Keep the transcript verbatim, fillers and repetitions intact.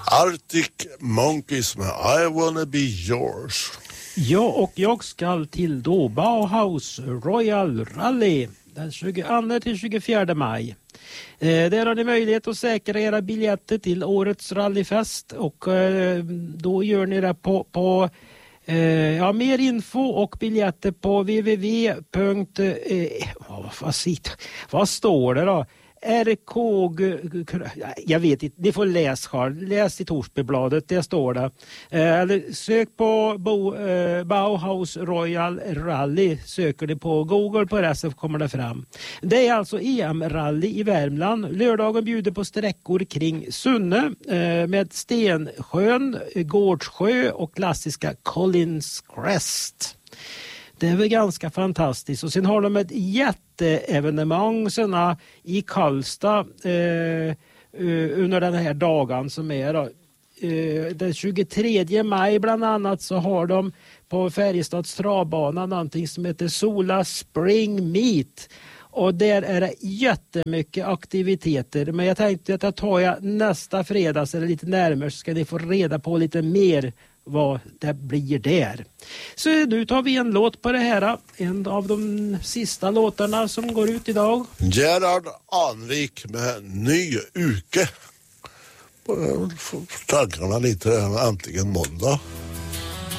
Arctic Monkeys med I wanna be yours. Ja, och jag ska till då Bauhaus Royal Rally den tjugoandra till tjugofjärde maj. Eh, där har ni möjlighet att säkra era biljetter till årets rallyfest och eh, då gör ni det på, på eh, ja, mer info och biljetter på www. Eh, vad, vad står det då? R K G, jag vet inte, ni får läsa här, läs i Torsbybladet, det står det. Eller sök på Bo, eh, Bauhaus Royal Rally, söker ni på Google på det så kommer det fram. Det är alltså E M-rally i Värmland. Lördagen bjuder på sträckor kring Sunne eh, med Stensjön, Gårdsjö och klassiska Collins Crest. Det är väl ganska fantastiskt. Och sen har de ett jätteevenemang såna, i Karlstad eh, under den här dagen som är då. Eh, den tjugotredje maj bland annat så har de på Färjestads travbana någonting som heter Sola Spring Meet. Och där är det jättemycket aktiviteter. Men jag tänkte att jag tar jag nästa fredag så är det lite närmare så ska ni få reda på lite mer vad det blir där. Så nu tar vi en låt på det här. En av de sista låtarna som går ut idag. Gerhard Anvik med Ny Uke. Tankarna lite antingen måndag